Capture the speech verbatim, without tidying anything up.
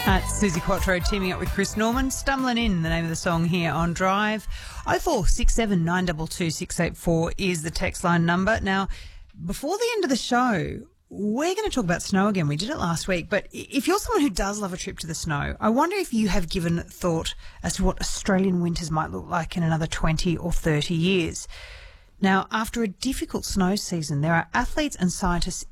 That's Susie Quattro teaming up with Chris Norman, Stumbling In, the name of the song here on Drive. oh four six seven nine two two six eight four is the text line number. Now, before the end of the show, we're going to talk about snow again. We did it last week, but if you're someone who does love a trip to the snow, I wonder if you have given thought as to what Australian winters might look like in another twenty or thirty years. Now, after a difficult snow season, there are athletes and scientists